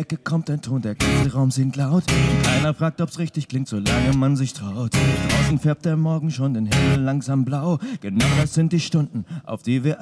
Ecke kommt ein Ton, der ganze Raum singt laut. Und keiner fragt, ob's richtig klingt, solange man sich traut. Draußen färbt der Morgen schon den Himmel langsam blau. Genau das sind die Stunden, auf die wir